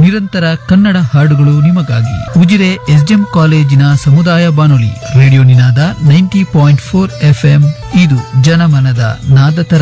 ನಿರಂತರ ಕನ್ನಡ ಹಾಡುಗಳು ನಿಮಗಾಗಿ. ಉಜಿರೆ ಎಸ್ಡಿಎಂ ಕಾಲೇಜಿನ ಸಮುದಾಯ ಬಾನುಲಿ ರೇಡಿಯೋ ನಿನಾದ 90.4 FM. ಇದು ಜನಮನದ ನಾದ